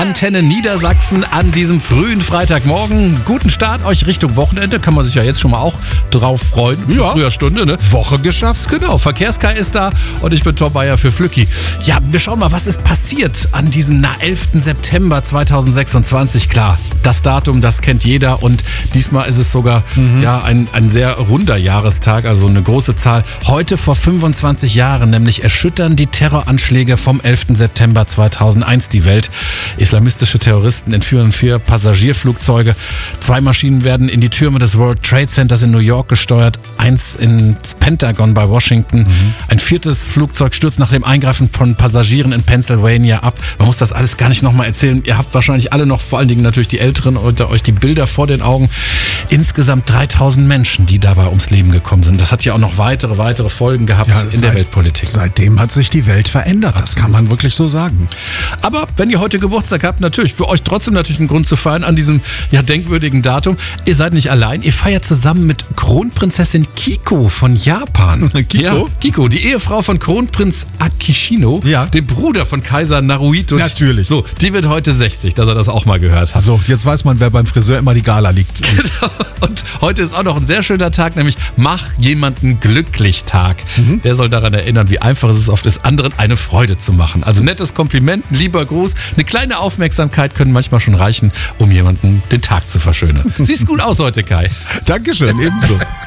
Antenne Niedersachsen an diesem frühen Freitagmorgen. Guten Start euch Richtung Wochenende. Kann man sich ja jetzt schon mal auch drauf freuen. Ja. Früher Stunde, ne? Woche geschafft. Genau, Verkehrskai ist da und ich bin Tom Bayer für Flücki. Ja, wir schauen mal, was ist passiert an diesem 11. September 2026. Klar, das Datum, das kennt jeder und diesmal ist es sogar ein sehr runder Jahrestag, also eine große Zahl. Heute vor 25 Jahren nämlich erschüttern die Terroranschläge vom 11. September 2001 die Welt. Islamistische Terroristen entführen 4 Passagierflugzeuge. 2 Maschinen werden in die Türme des World Trade Centers in New York gesteuert, 1 ins Pentagon bei Washington. Ein 4. Flugzeug stürzt nach dem Eingreifen von Passagieren in Pennsylvania ab. Man muss das alles gar nicht nochmal erzählen. Ihr habt wahrscheinlich alle noch, vor allen Dingen natürlich die Älteren, unter euch die Bilder vor den Augen. Insgesamt 3000 Menschen, die dabei ums Leben gekommen sind. Das hat ja auch noch weitere Folgen gehabt in der Weltpolitik. Seitdem hat sich die Welt verändert. Das kann man wirklich so sagen. Aber wenn ihr heute Geburtstag habt, natürlich, für euch trotzdem natürlich ein Grund zu feiern an diesem denkwürdigen Datum. Ihr seid nicht allein. Ihr feiert zusammen mit Kronprinzessin Kiko von Japan. Kiko? Ja, Kiko, die Ehefrau von Kronprinz Akishino, dem Bruder von Kaiser Naruhito. Natürlich. So, die wird heute 60, dass er das auch mal gehört hat. So, jetzt weiß man, wer beim Friseur immer die Gala liegt. Genau. Und heute ist auch noch ein sehr schöner Tag, nämlich Mach jemanden glücklich Tag. Der soll daran erinnern, wie einfach es oft ist, anderen eine Freude zu machen. Also nettes Kompliment, ein lieber Gruß, eine kleine Aufmerksamkeit können manchmal schon reichen, um jemanden den Tag zu verschönern. Siehst gut aus heute, Kai. Dankeschön, ebenso.